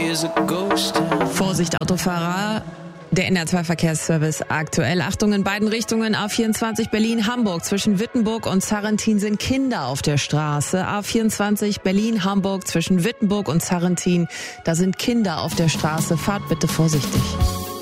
Vorsicht, Autofahrer. Der NR2-Verkehrsservice aktuell. Achtung, in beiden Richtungen. A24 Berlin-Hamburg. Zwischen Wittenburg und Sarrentin sind Kinder auf der Straße. A24 Berlin-Hamburg. Zwischen Wittenburg und Sarrentin. Da sind Kinder auf der Straße. Fahrt bitte vorsichtig.